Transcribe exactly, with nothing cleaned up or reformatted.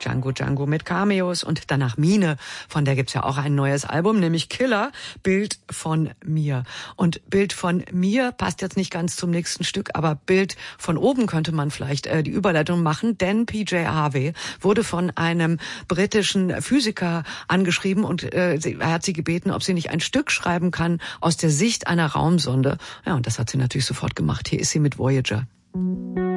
Django Django mit Cameos und danach Mine. Von der gibt's ja auch ein neues Album, nämlich Killer, Bild von mir. Und Bild von mir passt jetzt nicht ganz zum nächsten Stück, aber Bild von oben könnte man vielleicht äh, die Überleitung machen, denn P J Harvey wurde von einem britischen Physiker angeschrieben und äh, sie, er hat sie gebeten, ob sie nicht ein Stück schreiben kann aus der Sicht einer Raumsonde. Ja, und das hat sie natürlich sofort gemacht. Hier ist sie mit Voyager.